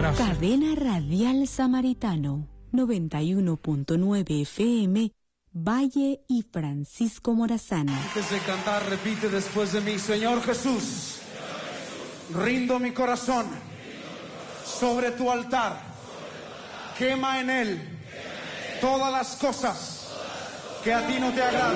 Gracias. Cadena Radial Samaritano, 91.9 FM, Valle y Francisco Morazán. Antes de cantar, repite después de mí: Señor Jesús, rindo mi corazón sobre tu altar, quema en él todas las cosas que a ti no te agradan.